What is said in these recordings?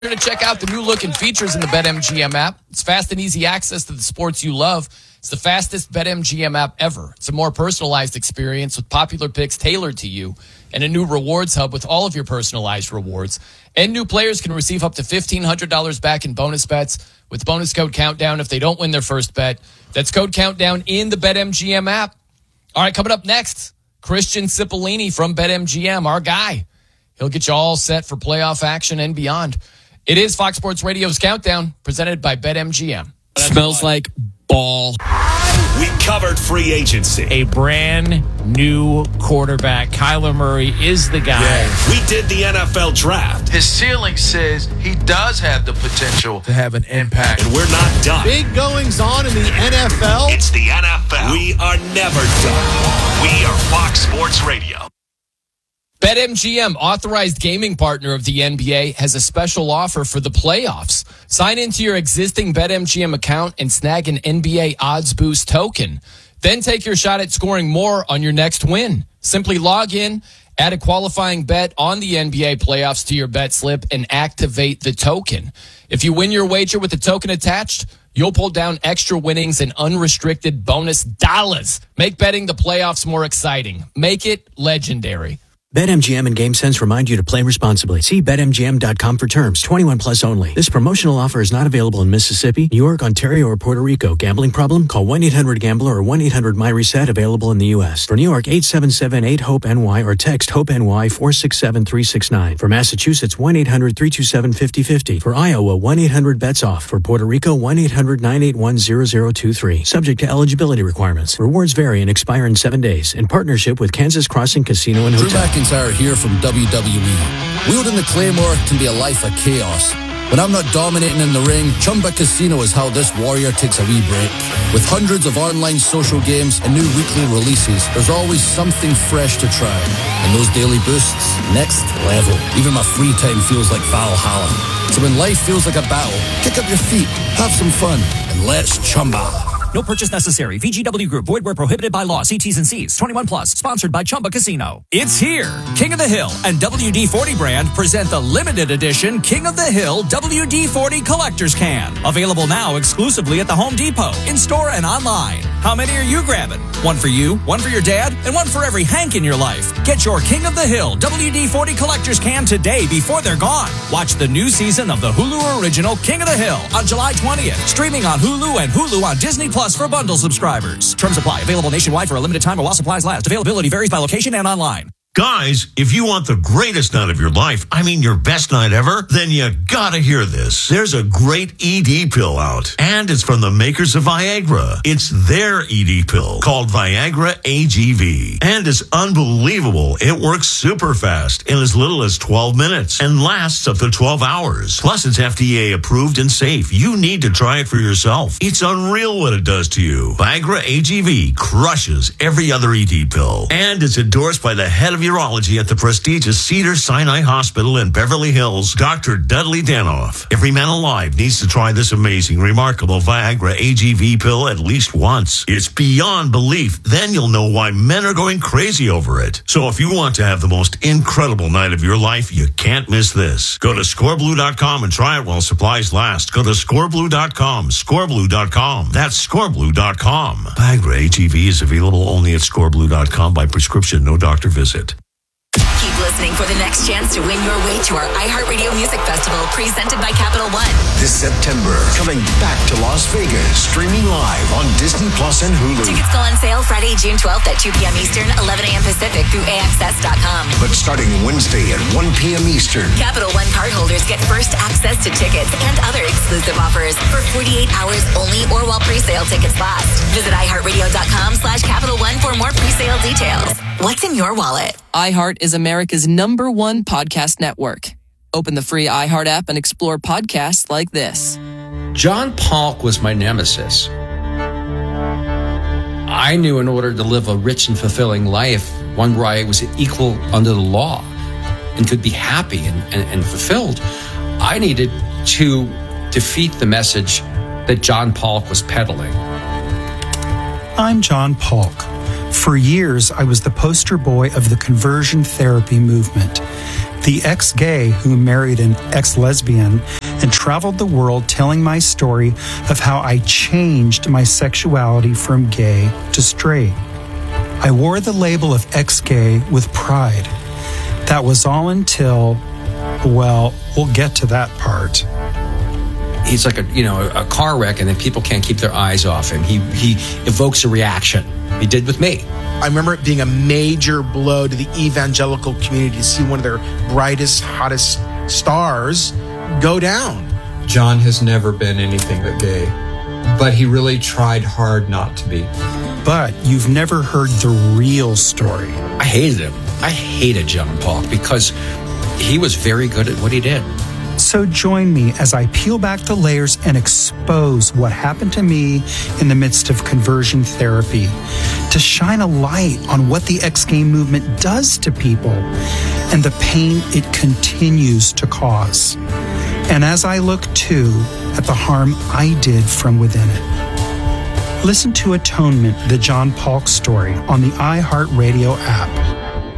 To check out the new look and features in the BetMGM app. It's fast and easy access to the sports you love. It's the fastest BetMGM app ever. It's a more personalized experience with popular picks tailored to you and a new rewards hub with all of your personalized rewards. And new players can receive up to $1,500 back in bonus bets with bonus code Countdown if they don't win their first bet. That's code Countdown in the BetMGM app. All right, coming up next, Christian Cipollini from BetMGM, our guy. He'll get you all set for playoff action and beyond. It is Fox Sports Radio's Countdown, presented by BetMGM. Smells like ball. We covered free agency. A brand new quarterback. Kyler Murray is the guy. Yeah. We did the NFL draft. His ceiling says he does have the potential to have an impact. And we're not done. Big goings on in the NFL. It's the NFL. We are never done. We are Fox Sports Radio. BetMGM, authorized gaming partner of the NBA, has a special offer for the playoffs. Sign into your existing BetMGM account and snag an NBA Odds Boost token. Then take your shot at scoring more on your next win. Simply log in, add a qualifying bet on the NBA playoffs to your bet slip, and activate the token. If you win your wager with the token attached, you'll pull down extra winnings and unrestricted bonus dollars. Make betting the playoffs more exciting. Make it legendary. BetMGM and GameSense remind you to play responsibly. See BetMGM.com for terms. 21 plus only. This promotional offer is not available in Mississippi, New York, Ontario, or Puerto Rico. Gambling problem? Call 1-800-GAMBLER or 1-800-MyReset. Available in the U.S. For New York, 877-8-HOPE-NY or text HOPE-NY 467-369. For Massachusetts, 1-800-327-5050. For Iowa, 1-800-BETS-OFF. For Puerto Rico, 1-800-981-0023. Subject to eligibility requirements. Rewards vary and expire in 7 days. In partnership with Kansas Crossing Casino and Hotel. McIntyre here from WWE. Wielding the Claymore can be a life of chaos. When I'm not dominating in the ring, Chumba Casino is how this warrior takes a wee break. With hundreds of online social games and new weekly releases, there's always something fresh to try. And those daily boosts, next level. Even my free time feels like Valhalla. So when life feels like a battle, kick up your feet, have some fun, and let's Chumba. No purchase necessary. VGW Group. Void where prohibited by law. See T's and C's. 21 plus. Sponsored by Chumba Casino. It's here. King of the Hill and WD-40 brand present the limited edition King of the Hill WD-40 Collector's Can. Available now exclusively at the Home Depot, in store and online. How many are you grabbing? One for you, one for your dad, and one for every Hank in your life. Get your King of the Hill WD-40 Collector's Can today before they're gone. Watch the new season of the Hulu original King of the Hill on July 20th. Streaming on Hulu and Hulu on Disney Plus for bundle subscribers. Terms apply. Available nationwide for a limited time or while supplies last. Availability varies by location and online. Guys, if you want the greatest night of your life, I mean your best night ever, then you gotta hear this. There's a great ED pill out, and it's from the makers of Viagra. It's their ED pill called Viagra AGV, and it's unbelievable. It works super fast in as little as 12 minutes and lasts up to 12 hours. Plus, it's FDA approved and safe. You need to try it for yourself. It's unreal what it does to you. Viagra AGV crushes every other ED pill, and it's endorsed by the head of urology at the prestigious Cedars-Sinai Hospital in Beverly Hills, Dr. Dudley Danoff. Every man alive needs to try this amazing, remarkable Viagra AGV pill at least once. It's beyond belief. Then you'll know why men are going crazy over it. So if you want to have the most incredible night of your life, you can't miss this. Go to scoreblue.com and try it while supplies last. Go to scoreblue.com, scoreblue.com. That's scoreblue.com. Viagra AGV is available only at scoreblue.com by prescription, no doctor visit. Keep listening for the next chance to win your way to our iHeartRadio Music Festival, presented by Capital One. This September, coming back to Las Vegas, streaming live on Disney Plus and Hulu. Tickets go on sale Friday, June 12th at 2 p.m. Eastern, 11 a.m. Pacific through AXS.com. But starting Wednesday at 1 p.m. Eastern, Capital One cardholders get first access to tickets and other exclusive offers for 48 hours only or while pre-sale tickets last. Visit iHeartRadio.com/Capital One for more pre-sale details. What's in your wallet? iHeart is America's #1 podcast network. Open the free iHeart app and explore podcasts like this. John Polk was my nemesis. I knew in order to live a rich and fulfilling life, one where I was equal under the law and could be happy and fulfilled, I needed to defeat the message that John Polk was peddling. I'm John Polk. For years, I was the poster boy of the conversion therapy movement. the ex-gay who married an ex-lesbian and traveled the world telling my story of how I changed my sexuality from gay to straight. I wore the label of ex-gay with pride. That was all until, well, we'll get to that part. He's like a car wreck, and then people can't keep their eyes off him. He evokes a reaction. He did with me. I remember it being a major blow to the evangelical community to see one of their brightest, hottest stars go down. John has never been anything but gay, but he really tried hard not to be. But you've never heard the real story. I hated him. I hated John Paul because he was very good at what he did. So join me as I peel back the layers and expose what happened to me in the midst of conversion therapy, to shine a light on what the ex-gay movement does to people and the pain it continues to cause. And as I look too at the harm I did from within it. Listen to Atonement, the John Paulk story on the iHeartRadio app.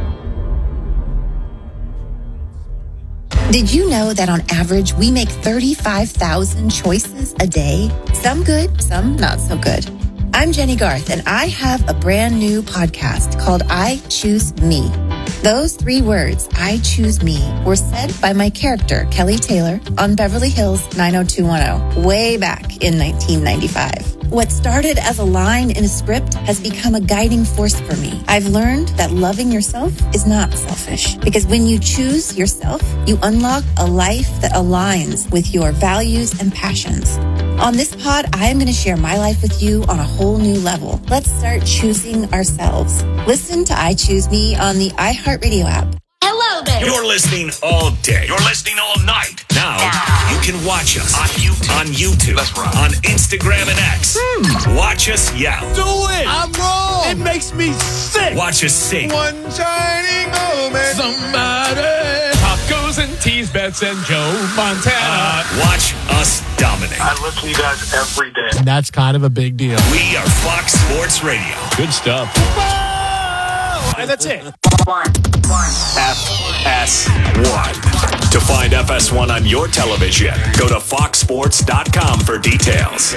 Did you know that on average, we make 35,000 choices a day? Some good, some not so good. I'm Jenny Garth, and I have a brand new podcast called I Choose Me. Those 3 words, I choose me, were said by my character, Kelly Taylor, on Beverly Hills 90210, way back in 1995. What started as a line in a script has become a guiding force for me. I've learned that loving yourself is not selfish, because when you choose yourself, you unlock a life that aligns with your values and passions. On this pod, I am going to share my life with you on a whole new level. Let's start choosing ourselves. Listen to I Choose Me on the iHeartRadio app. Hello there. You're listening all day. You're listening all night. Now you can watch us on YouTube. That's right. On Instagram and X. Watch us yell. Do it. I'm wrong. It makes me sick. Watch us sing. One shining moment. Somebody. Tacos and teas, bets and Joe Montana. Watch us dominate. I listen to you guys every day. That's kind of a big deal. We are Fox Sports Radio. Good stuff. And that's it. FS1. To find FS1 on your television, go to foxsports.com for details.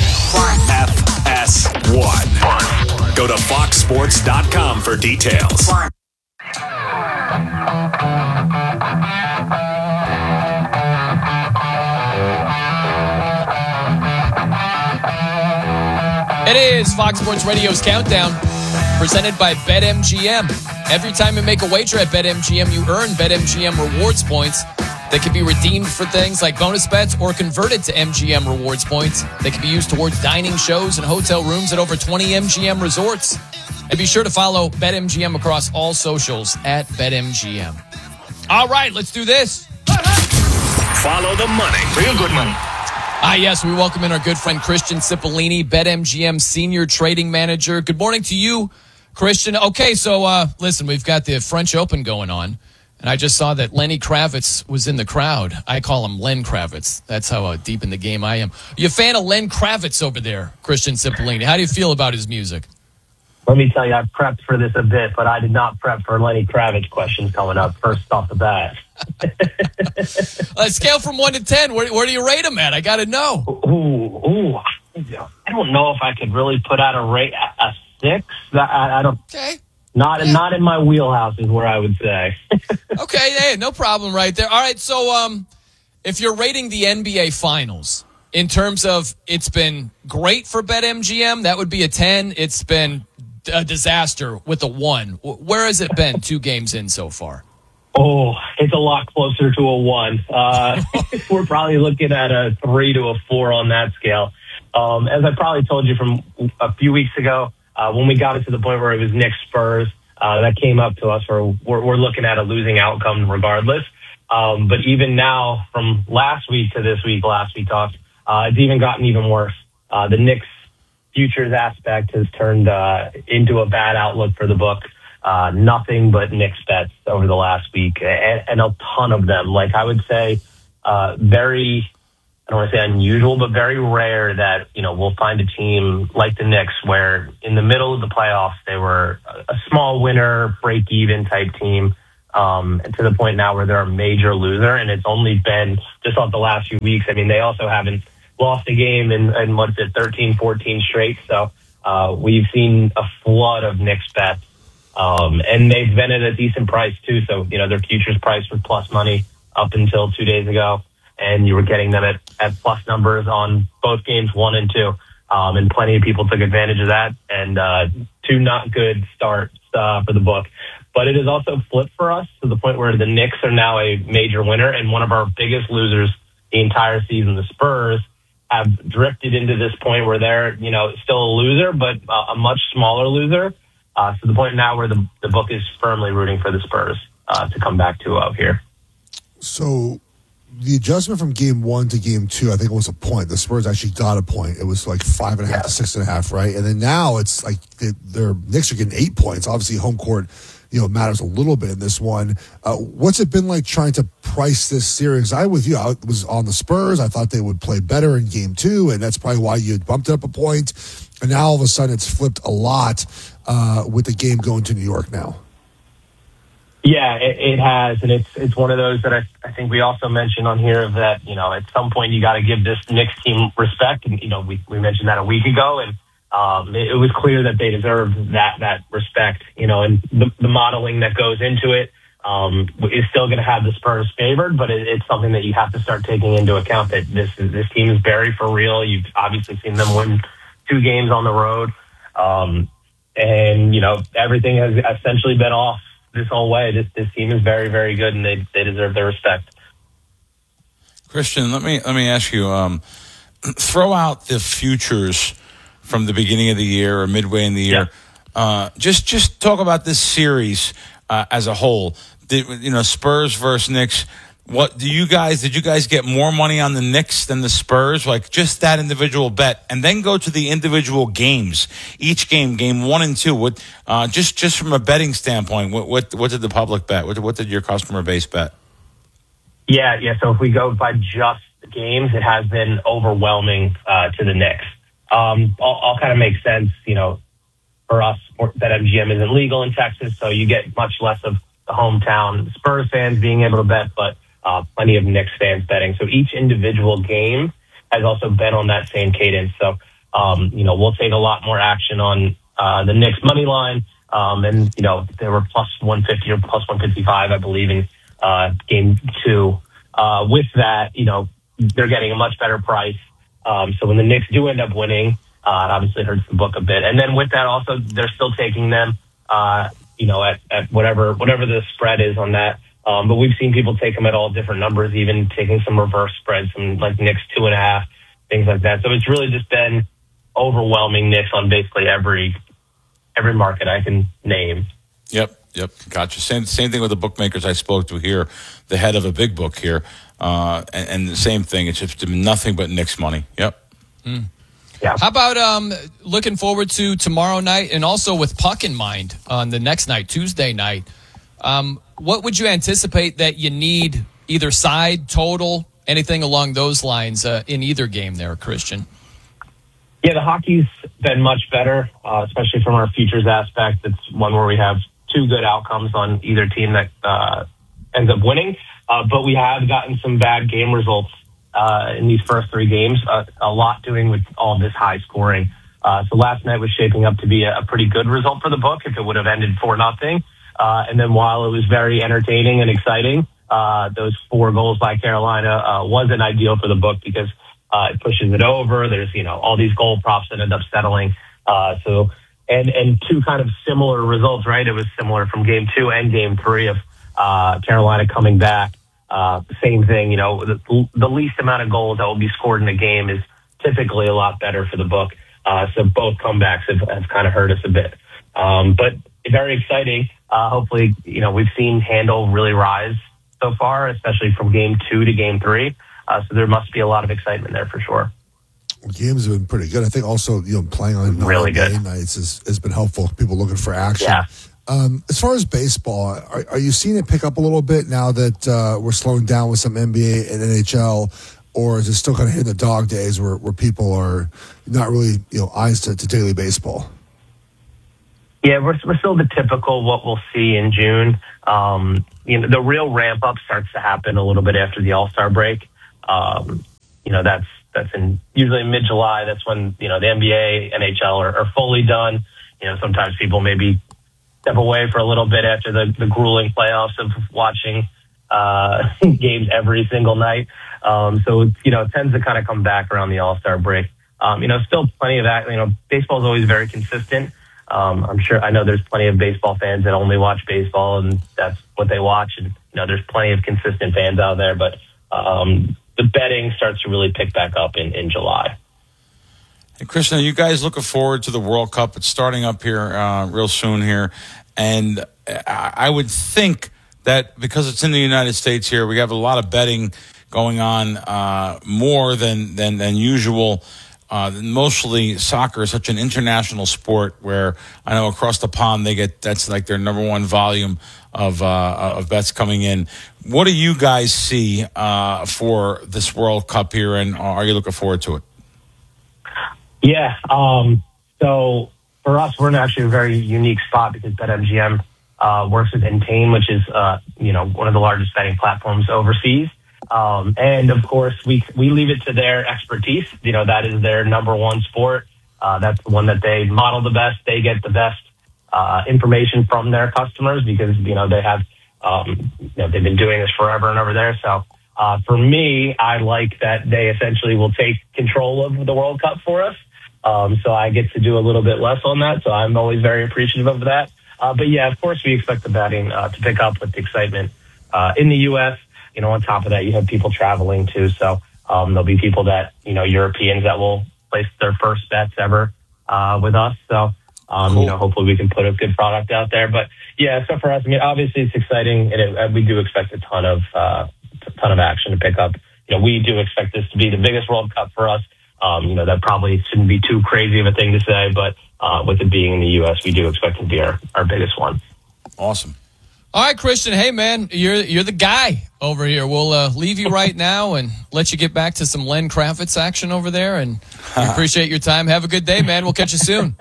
FS1. Go to foxsports.com for details. It is Fox Sports Radio's Countdown, presented by BetMGM. Every time you make a wager at BetMGM, you earn BetMGM rewards points that can be redeemed for things like bonus bets or converted to MGM rewards points that can be used towards dining, shows, and hotel rooms at over 20 MGM resorts. And be sure to follow BetMGM across all socials at BetMGM. All right, let's do this. Follow the money. Real good money. Yes, we welcome in our good friend Christian Cipollini, BetMGM Senior Trading Manager. Good morning to you, Christian. Okay, so listen, we've got the French Open going on, and I just saw that Lenny Kravitz was in the crowd. I call him Len Kravitz. That's how deep in the game I am. Are you a fan of Len Kravitz over there, Christian Cipollini? How do you feel about his music? Let me tell you, I prepped for this a bit, but I did not prep for Lenny Kravitz questions coming up first off the bat. Scale from 1 to 10, where do you rate him at? I got to know. Ooh, I don't know if I could really put out a 6. I don't. Okay. Not in my wheelhouse is where I would say. Okay, hey, no problem right there. All right, so if you're rating the NBA Finals in terms of it's been great for BetMGM, that would be a 10. It's been a disaster with a 1. Where has it been 2 games in so far? Oh, it's a lot closer to a 1. We're probably looking at a 3 to a 4 on that scale. As I probably told you from a few weeks ago, when we got it to the point where it was Knicks Spurs, that came up to us where we're looking at a losing outcome regardless. But even now, from last week to this week, last we talked, it's even gotten even worse. The Knicks futures aspect has turned into a bad outlook for the book. Nothing but Knicks bets over the last week, and a ton of them. Like I would say, very, I don't want to say unusual, but very rare that, we'll find a team like the Knicks where in the middle of the playoffs, they were a small winner, break even type team. and to the point now where they're a major loser, and it's only been just off the last few weeks. I mean, they also haven't lost a game in 13, 14 straight. So we've seen a flood of Knicks bets, and they've been at a decent price too. So, their futures price was plus money up until 2 days ago, and you were getting them at plus numbers on both games 1 and 2. And plenty of people took advantage of that, and 2 not good starts for the book. But it has also flipped for us to the point where the Knicks are now a major winner, and one of our biggest losers the entire season, the Spurs, have drifted into this point where they're, still a loser, but a much smaller loser. To the point now where the book is firmly rooting for the Spurs to come back 2-0 here. So the adjustment from game 1 to game 2, I think it was a point. The Spurs actually got a point. It was like 5.5 to 6.5, right? And then now it's like their Knicks are getting 8 points. Obviously, home court, matters a little bit in this one. What's it been like trying to price this series? I was on the Spurs. I thought they would play better in game 2, and that's probably why you bumped it up a point. And now all of a sudden it's flipped a lot with the game going to New York now. Yeah, it has, and it's one of those that I think we also mentioned on here that, at some point you got to give this Knicks team respect, and we mentioned that a week ago, and it was clear that they deserved that respect, and the modeling that goes into it is still going to have the Spurs favored, but it's something that you have to start taking into account that this team is very for real. You've obviously seen them win 2 games on the road, and everything has essentially been off this whole way. This team is very, very good, and they deserve their respect. Christian, let me ask you, throw out the futures from the beginning of the year or midway in the year. Yeah. Just talk about this series as a whole. Spurs versus Knicks. Did you guys get more money on the Knicks than the Spurs? Like just that individual bet, and then go to the individual games. Each game 1 and 2. What just from a betting standpoint, what did the public bet? What did your customer base bet? Yeah. So if we go by just the games, it has been overwhelming to the Knicks. All kind of makes sense. For us, BetMGM isn't legal in Texas, so you get much less of the hometown Spurs fans being able to bet, but plenty of Knicks fans betting. So each individual game has also been on that same cadence. So, we'll take a lot more action on the Knicks money line. And, they were plus 150 or plus 155, I believe, in game 2. With that, they're getting a much better price. So when the Knicks do end up winning, it obviously hurts the book a bit. And then with that also, they're still taking them, at whatever the spread is on that. But we've seen people take them at all different numbers, even taking some reverse spreads, some like Knicks 2.5, things like that. So it's really just been overwhelming Knicks on basically every market I can name. Yep. Gotcha. Same thing with the bookmakers I spoke to here, the head of a big book here, and the same thing. It's just been nothing but Knicks money. Yep. Yeah. How about looking forward to tomorrow night, and also with puck in mind on the next night, Tuesday night? What would you anticipate that you need, either side, total, anything along those lines in either game there, Christian? Yeah, the hockey's been much better, especially from our futures aspect. It's one where we have 2 good outcomes on either team that ends up winning. But we have gotten some bad game results in these first 3 games, a lot doing with all this high scoring. So last night was shaping up to be a pretty good result for the book if it would have ended 4-0. And then while it was very entertaining and exciting, those 4 goals by Carolina wasn't ideal for the book because it pushes it over. There's, all these goal props that end up settling. And 2 kind of similar results, right? It was similar from game 2 and game 3 of Carolina coming back. Same thing, the least amount of goals that will be scored in a game is typically a lot better for the book. So both comebacks have kind of hurt us a bit. But very exciting. Hopefully, we've seen handle really rise so far, especially from game 2 to game 3. So there must be a lot of excitement there for sure. Games have been pretty good. I think also, playing on really good nights has been helpful. People looking for action. Yeah. As far as baseball, are you seeing it pick up a little bit now that we're slowing down with some NBA and NHL, or is it still kind of hitting the dog days where people are not really, eyes to daily baseball? Yeah, we're still the typical what we'll see in June. The real ramp up starts to happen a little bit after the All-Star break. That's usually in mid-July. That's when, the NBA, NHL are fully done. Sometimes people maybe step away for a little bit after the grueling playoffs of watching games every single night. So it tends to kind of come back around the All-Star break. Still plenty of that. Baseball is always very consistent. I know there's plenty of baseball fans that only watch baseball and that's what they watch. And, there's plenty of consistent fans out there, but, the betting starts to really pick back up in July. Hey, Christian, are you guys looking forward to the World Cup? It's starting up here real soon here. And I would think that because it's in the United States here, we have a lot of betting going on more than usual. Mostly soccer is such an international sport where I know across the pond that's like their number one volume of bets coming in. What do you guys see for this World Cup here, and are you looking forward to it? Yeah. So for us, we're in actually a very unique spot because BetMGM works with Entain, which is one of the largest betting platforms overseas. And of course, we leave it to their expertise. That is their number one sport. That's the one that they model the best. They get the best information from their customers because they have they've been doing this forever and over there. So for me, I like that they essentially will take control of the World Cup for us. So I get to do a little bit less on that. So I'm always very appreciative of that. But yeah, of course, we expect the betting to pick up with the excitement in the U.S. On top of that, you have people traveling too. So there'll be people that, Europeans that will place their first bets ever with us. So, cool. Hopefully we can put a good product out there. But yeah, so for us, obviously it's exciting and we do expect a ton of action to pick up. We do expect this to be the biggest World Cup for us. That probably shouldn't be too crazy of a thing to say, but with it being in the U.S., we do expect it to be our biggest one. Awesome. All right, Christian. Hey, man, you're the guy over here. We'll leave you right now and let you get back to some Len Kravitz action over there. And we appreciate your time. Have a good day, man. We'll catch you soon.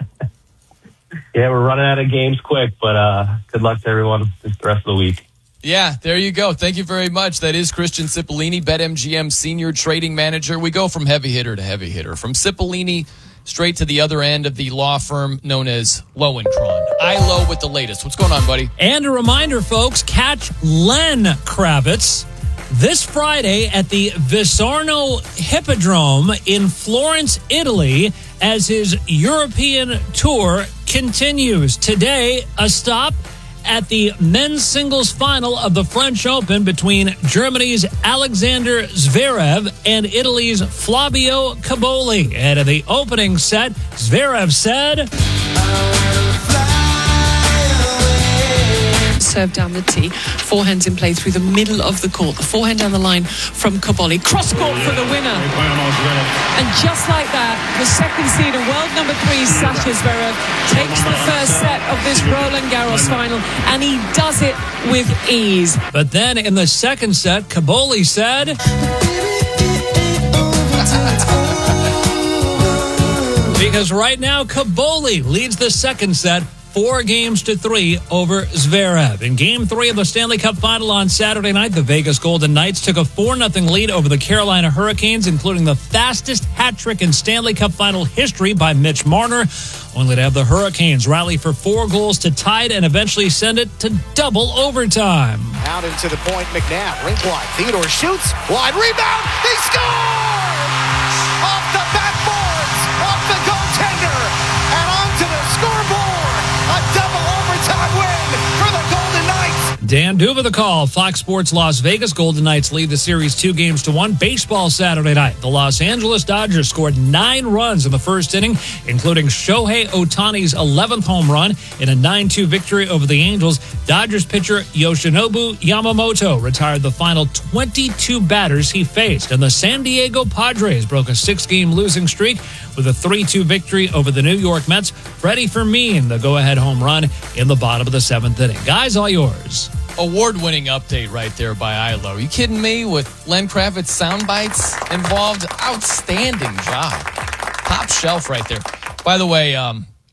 Yeah, we're running out of games quick, but good luck to everyone the rest of the week. Yeah, there you go. Thank you very much. That is Christian Cipollini, BetMGM Senior Trading Manager. We go from heavy hitter to heavy hitter, from Cipollini straight to the other end of the law firm known as Lowenkron. ILO with the latest. What's going on, buddy? And a reminder, folks, catch Len Kravitz this Friday at the Visarno Hippodrome in Florence, Italy, as his European tour continues. Today, a stop at the men's singles final of the French Open between Germany's Alexander Zverev and Italy's Flavio Cobolli. And in the opening set, Zverev said, serve down the tee, forehands in play through the middle of the court, the forehand down the line from Cobolli, cross court for the winner. And just like that, the second seed and world number 3 Sasha Zverev takes the first set of this Roland Garros final, and he does it with ease. But then in the second set, Cobolli said, because right now Cobolli leads the second set 4-3 over Zverev. In Game 3 of the Stanley Cup Final on Saturday night, the Vegas Golden Knights took a 4-0 lead over the Carolina Hurricanes, including the fastest hat trick in Stanley Cup Final history by Mitch Marner, only to have the Hurricanes rally for 4 goals to tie it and eventually send it to double overtime. Out into the point, McNabb, rink wide. Theodore shoots, wide rebound, they score! Off the backboards, off the goaltender, and onto the scoreboard. A double overtime win for the Golden Knights. Dan Duva the call. Fox Sports Las Vegas Golden Knights lead the series 2-1. Baseball Saturday night. The Los Angeles Dodgers scored 9 runs in the first inning, including Shohei Ohtani's 11th home run in a 9-2 victory over the Angels. Dodgers pitcher Yoshinobu Yamamoto retired the final 22 batters he faced. And the San Diego Padres broke a 6-game losing streak with a 3-2 victory over the New York Mets. Freddie Fermin, the go-ahead home run in the bottom of the 7th inning. Guys, all yours. Award-winning update right there by ILO. Are you kidding me? With Len Kravitz sound bites involved. Outstanding job. Top shelf right there. By the way,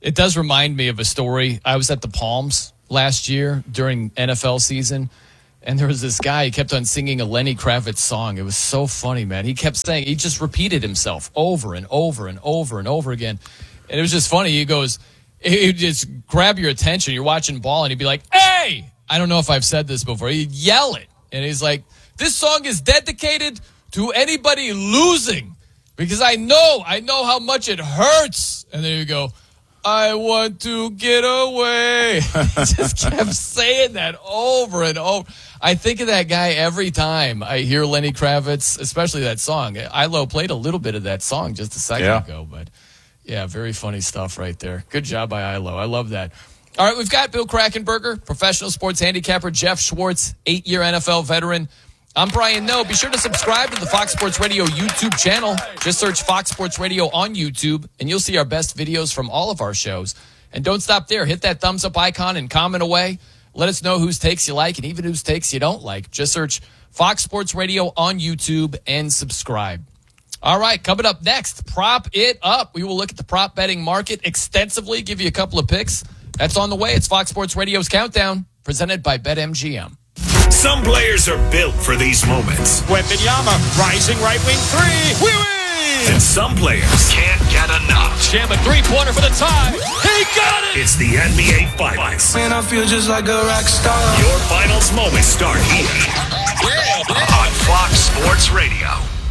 It does remind me of a story. I was at the Palms last year during NFL season, and there was this guy, he kept on singing a Lenny Kravitz song. It was so funny, man. He kept saying, he just repeated himself over and over and over and over again. And it was just funny. He goes, he'd just grab your attention. You're watching ball, and he'd be like, hey! I don't know if I've said this before. He'd yell it. And he's like, this song is dedicated to anybody losing because I know how much it hurts. And then you go, I want to get away. He just kept saying that over and over. I think of that guy every time I hear Lenny Kravitz, especially that song. Ilo played a little bit of that song just a second ago, but yeah, very funny stuff right there. Good job by Ilo. I love that. All right, we've got Bill Krackomberger, professional sports handicapper, Jeff Schwartz, 8-year NFL veteran. I'm Brian Noe. Be sure to subscribe to the Fox Sports Radio YouTube channel. Just search Fox Sports Radio on YouTube, and you'll see our best videos from all of our shows. And don't stop there. Hit that thumbs up icon and comment away. Let us know whose takes you like and even whose takes you don't like. Just search Fox Sports Radio on YouTube and subscribe. All right, coming up next, Prop It Up. We will look at the prop betting market extensively, give you a couple of picks. That's on the way. It's Fox Sports Radio's Countdown, presented by BetMGM. Some players are built for these moments. Wembanyama, rising right wing three. We win! And some players can't get enough. Jam a three-pointer for the tie. He got it! It's the NBA Finals. Man, I feel just like a rock star. Your finals moments start here on Fox Sports Radio.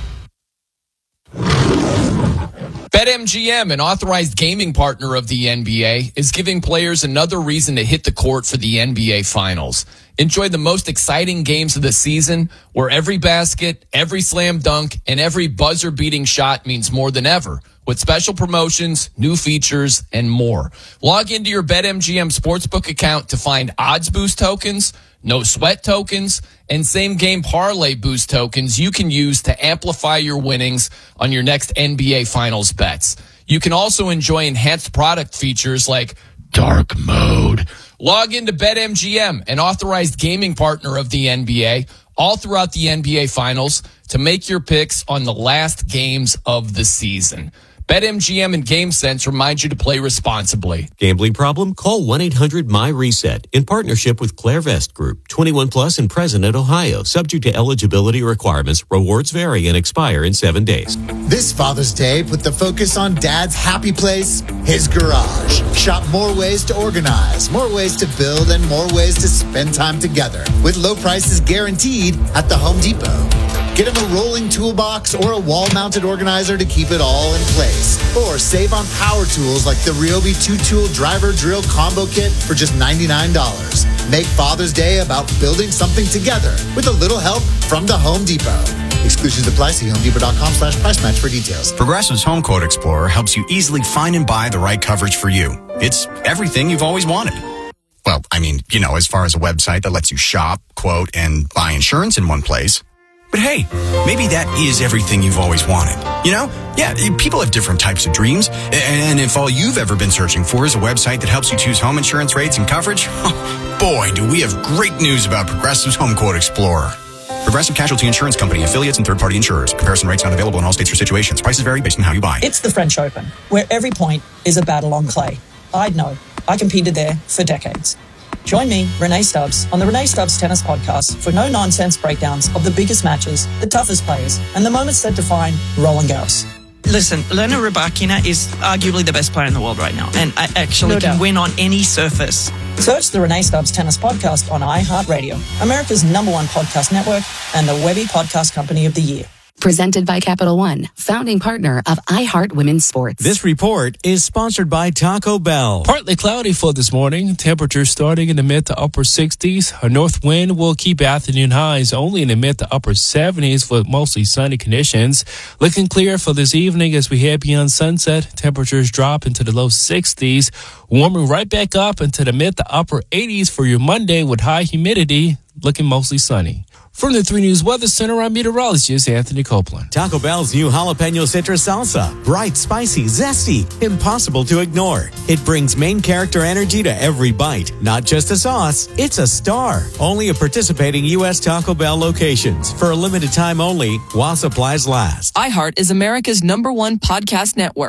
BetMGM, an authorized gaming partner of the NBA, is giving players another reason to hit the court for the NBA Finals. Enjoy the most exciting games of the season, where every basket, every slam dunk, and every buzzer-beating shot means more than ever, with special promotions, new features, and more. Log into your BetMGM Sportsbook account to find odds boost tokens, no sweat tokens, and same game parlay boost tokens you can use to amplify your winnings on your next NBA Finals bets. You can also enjoy enhanced product features like dark mode. Log into BetMGM, an authorized gaming partner of the NBA, all throughout the NBA Finals to make your picks on the last games of the season. BetMGM and GameSense remind you to play responsibly. Gambling problem? Call 1-800-MY-RESET in partnership with Clairvest Group. 21 plus in President, Ohio. Subject to eligibility requirements. Rewards vary and expire in 7 days. This Father's Day, put the focus on Dad's happy place, his garage. Shop more ways to organize, more ways to build, and more ways to spend time together. With low prices guaranteed at the Home Depot. Get him a rolling toolbox or a wall-mounted organizer to keep it all in place. Or save on power tools like the Ryobi 2-tool driver drill combo kit for just $99. Make Father's Day about building something together with a little help from the Home Depot. Exclusions apply. See HomeDepot.com/price match for details. Progressive's Home Quote Explorer helps you easily find and buy the right coverage for you. It's everything you've always wanted. Well, I mean, as far as a website that lets you shop, quote, and buy insurance in one place. But hey, maybe that is everything you've always wanted. Yeah, people have different types of dreams. And if all you've ever been searching for is a website that helps you choose home insurance rates and coverage, boy, do we have great news about Progressive's Home Quote Explorer. Progressive Casualty Insurance Company, affiliates, and third-party insurers. Comparison rates not available in all states or situations. Prices vary based on how you buy. It's the French Open, where every point is a battle on clay. I'd know. I competed there for decades. Join me, Renee Stubbs, on the Renee Stubbs Tennis Podcast for no-nonsense breakdowns of the biggest matches, the toughest players, and the moments that define Roland Garros. Listen, Elena Rybakina is arguably the best player in the world right now, and I actually can win on any surface. Search the Renee Stubbs Tennis Podcast on iHeartRadio, America's #1 podcast network, and the Webby Podcast Company of the Year. Presented by Capital One, founding partner of iHeart Women's Sports. This report is sponsored by Taco Bell. Partly cloudy for this morning. Temperatures starting in the mid to upper 60s. A north wind will keep afternoon highs only in the mid to upper 70s with mostly sunny conditions. Looking clear for this evening as we head beyond sunset. Temperatures drop into the low 60s, warming right back up into the mid to upper 80s for your Monday with high humidity, looking mostly sunny. From the 3 News Weather Center, I'm meteorologist Anthony Copeland. Taco Bell's new jalapeno citrus salsa. Bright, spicy, zesty, impossible to ignore. It brings main character energy to every bite. Not just a sauce, it's a star. Only at participating U.S. Taco Bell locations. For a limited time only, while supplies last. iHeart is America's #1 podcast network.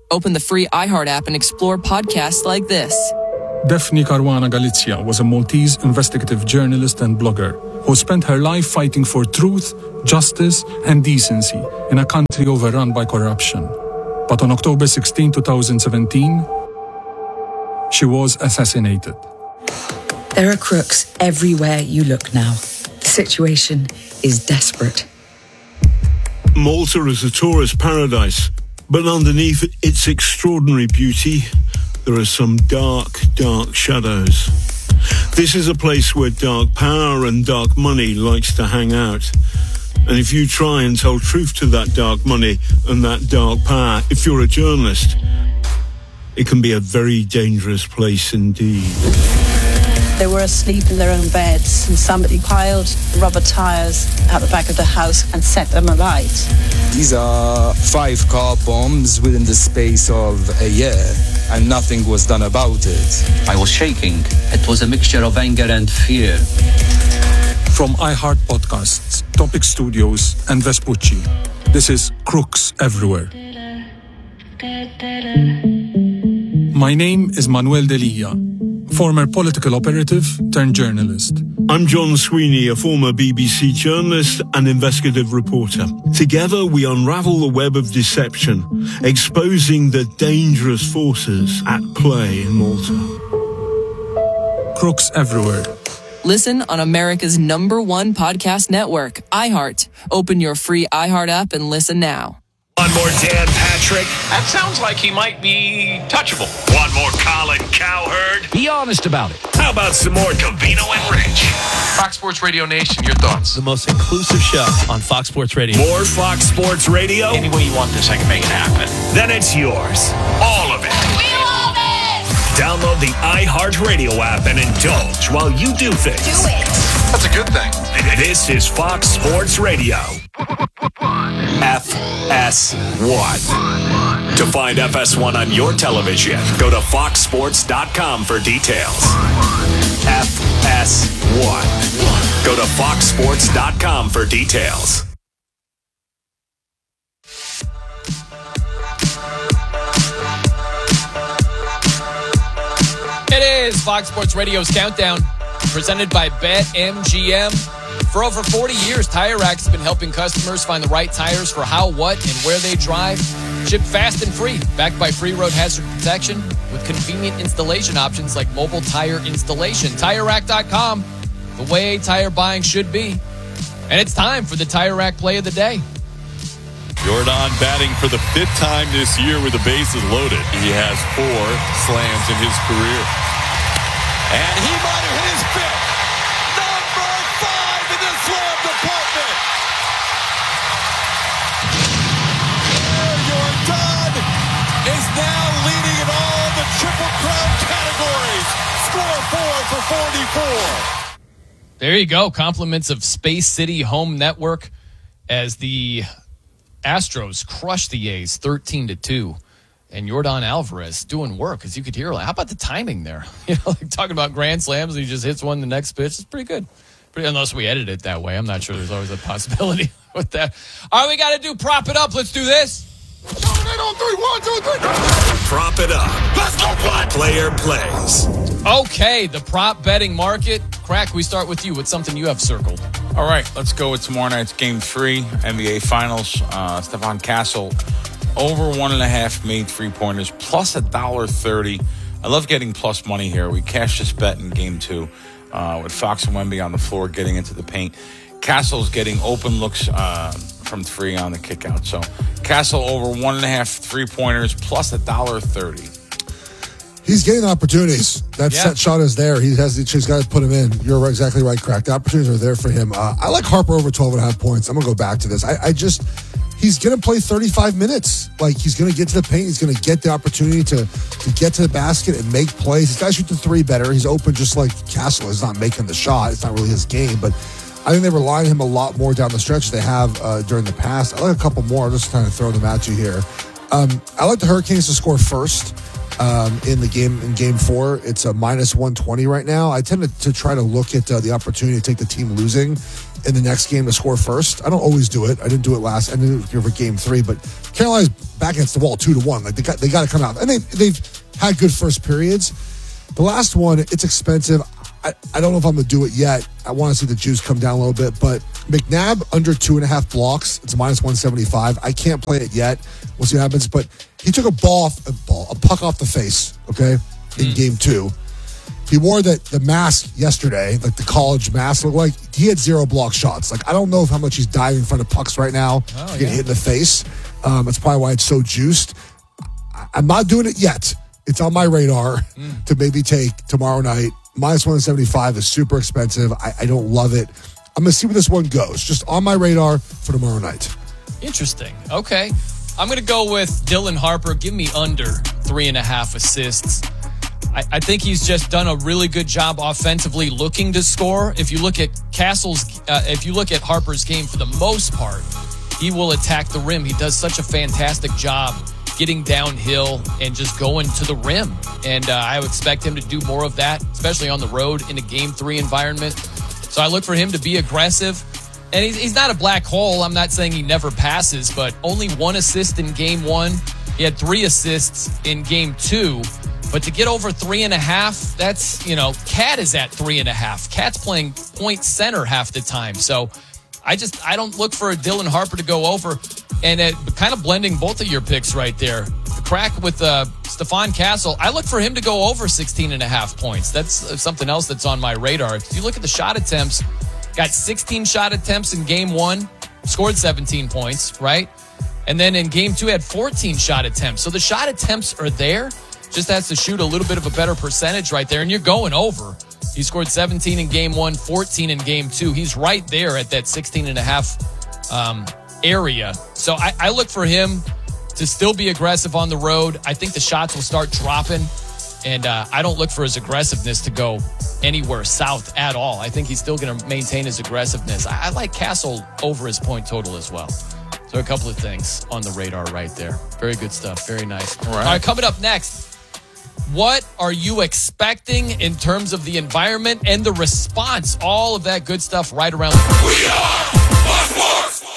Open the free iHeart app and explore podcasts like this. Daphne Caruana Galizia was a Maltese investigative journalist and blogger who spent her life fighting for truth, justice, and decency in a country overrun by corruption. But on October 16, 2017, she was assassinated. There are crooks everywhere you look now. The situation is desperate. Malta is a tourist paradise, but underneath its extraordinary beauty, there are some dark, dark shadows. This is a place where dark power and dark money likes to hang out. And if you try and tell truth to that dark money and that dark power, if you're a journalist, it can be a very dangerous place indeed. They were asleep in their own beds, and somebody piled rubber tires out the back of the house and set them alight. These are 5 car bombs within the space of a year, and nothing was done about it. I was shaking. It was a mixture of anger and fear. From iHeart Podcasts, Topic Studios, and Vespucci, this is Crooks Everywhere. My name is Manuel Delia, former political operative turned journalist. I'm John Sweeney, a former BBC journalist and investigative reporter. Together, we unravel the web of deception, exposing the dangerous forces at play in Malta. Crooks Everywhere. Listen on America's #1 podcast network, iHeart. Open your free iHeart app and listen now. One more Dan Patrick. That sounds like he might be touchable. One more Colin Cowherd. Be honest about it. How about some more Covino and Rich? Fox Sports Radio Nation, your thoughts? The most inclusive show on Fox Sports Radio. More Fox Sports Radio? Any way you want this, I can make it happen. Then it's yours. All of it. We love it! Download the iHeartRadio app and indulge while you do things. Do it. That's a good thing. This is Fox Sports Radio. FS1. To find FS1 on your television, go to foxsports.com for details. FS1. Go to foxsports.com for details. It is Fox Sports Radio's Countdown, presented by BetMGM. For over 40 years, Tire Rack has been helping customers find the right tires for how, what, and where they drive. Shipped fast and free, backed by free road hazard protection with convenient installation options like mobile tire installation. TireRack.com, the way tire buying should be. And it's time for the Tire Rack Play of the Day. Jordan batting for the 5th time this year with the bases loaded. He has 4 slams in his career. And he might have hit his 5th. Number 5 in the slam department. Jordan is now leading in all the Triple Crown categories. Score 4 for 44. There you go. Compliments of Space City Home Network as the Astros crushed the A's 13-2. And Yordan Alvarez doing work, as you could hear. Like, how about the timing there? You know, like talking about grand slams, and he just hits one the next pitch. It's pretty good. Unless we edit it that way. I'm not sure. There's always a possibility with that. All right, we got to do Prop It Up. Let's do this. 1, 2, 3. Prop It Up. Let's go, Blood. Player plays. Okay, the prop betting market. Crack, we start with you. What's something you have circled? All right, let's go with tomorrow night's Game 3, NBA Finals. Stephon Castle, over 1.5 made 3-pointers, plus $1.30. I love getting plus money here. We cashed this bet in Game 2 with Fox and Wemby on the floor getting into the paint. Castle's getting open looks from 3 on the kick out. So Castle over 1.5 3-pointers, plus $1.30. He's getting opportunities. That set shot is there. He's got to put him in. You're exactly right, Crack. The opportunities are there for him. I like Harper over 12.5 points. I'm going to go back to this. He's going to play 35 minutes. Like, he's going to get to the paint. He's going to get the opportunity to get to the basket and make plays. He's got to shoot the 3 better. He's open just like Castle is not making the shot. It's not really his game, but I think they rely on him a lot more down the stretch they have during the past. I like a couple more. I'm just kind of throwing them at you here. I like the Hurricanes to score first. In game 4, it's a minus 120 right now. I tend to try to look at the opportunity to take the team losing in the next game to score first. I don't always do it. I didn't do it last. I didn't do it for game 3, but Carolina's back against the wall 2-1. Like they got to come out, and they've had good first periods. The last one, it's expensive. I don't know if I'm going to do it yet. I want to see the juice come down a little bit, but McNabb under 2.5 blocks. It's minus 175. I can't play it yet. We'll see what happens. But he took a puck off the face. Okay, in game 2. He wore the mask yesterday, like the college mask looked like. He had 0 block shots. Like, I don't know how much he's diving in front of pucks right now. Getting hit in the face. That's probably why it's so juiced. I'm not doing it yet. It's on my radar to maybe take tomorrow night. Minus 175 is super expensive. I don't love it. I'm going to see where this one goes. Just on my radar for tomorrow night. Interesting. Okay. I'm going to go with Dylan Harper. Give me under 3.5 assists. I think he's just done a really good job offensively looking to score. If you look at Harper's game, for the most part, he will attack the rim. He does such a fantastic job getting downhill and just going to the rim. And I would expect him to do more of that, especially on the road in a Game 3 environment. So I look for him to be aggressive. And he's not a black hole. I'm not saying he never passes, but only 1 assist in Game 1. He had 3 assists in Game 2. But to get over 3.5, that's, Cat is at 3.5. Cat's playing point center half the time. So I don't look for a Dylan Harper to go over. And kind of blending both of your picks right there. The crack with Stephon Castle, I look for him to go over 16.5 points. That's something else that's on my radar. If you look at the shot attempts, got 16 shot attempts in Game 1, scored 17 points, right? And then in Game 2 had 14 shot attempts. So the shot attempts are there. Just has to shoot a little bit of a better percentage right there, and you're going over. He scored 17 in Game 1, 14 in Game 2. He's right there at that 16.5 area. So I look for him to still be aggressive on the road. I think the shots will start dropping, and I don't look for his aggressiveness to go anywhere south at all. I think he's still going to maintain his aggressiveness. I like Castle over his point total as well. So a couple of things on the radar right there. Very good stuff. Very nice. All right, coming up next, what are you expecting in terms of the environment and the response? All of that good stuff right around the corner. We are Sports.